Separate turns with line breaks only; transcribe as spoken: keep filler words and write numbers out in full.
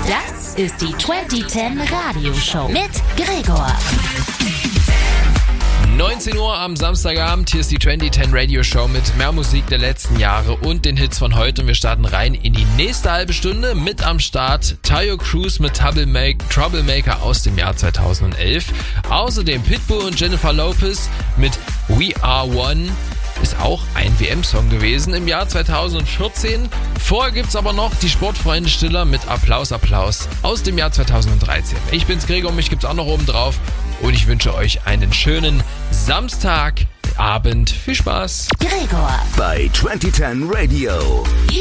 Das ist die zwanzig zehn Radioshow mit Gregor.
neunzehn Uhr am Samstagabend, hier ist die zwanzig zehn Radio Show mit mehr Musik der letzten Jahre und den Hits von heute. Und wir starten rein in die nächste halbe Stunde. Mit am Start Taio Cruz mit Troublemaker aus dem Jahr zweitausendelf. Außerdem Pitbull und Jennifer Lopez mit We Are One. Ist auch ein W M-Song gewesen im Jahr zweitausendvierzehn. Vorher gibt's aber noch die Sportfreunde Stiller mit Applaus, Applaus aus dem Jahr zweitausenddreizehn. Ich bin's Gregor, mich gibt's auch noch oben drauf. Und ich wünsche euch einen schönen Samstagabend. Viel Spaß.
Gregor
bei zwanzig zehn Radio.